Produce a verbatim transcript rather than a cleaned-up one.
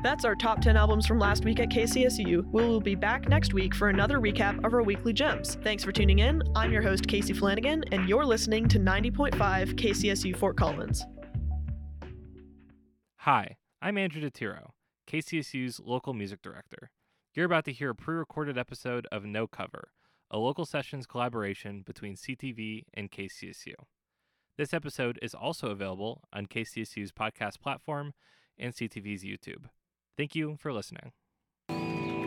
That's our top ten albums from last week at K C S U. We will be back next week for another recap of our weekly gems. Thanks for tuning in. I'm your host, Casey Flanagan, and you're listening to ninety point five K C S U Fort Collins. Hi, I'm Andrew DeTiro, K C S U's local music director. You're about to hear a pre-recorded episode of No Cover, a local sessions collaboration between C T V and K C S U. This episode is also available on K C S U's podcast platform and C T V's YouTube. Thank you for listening.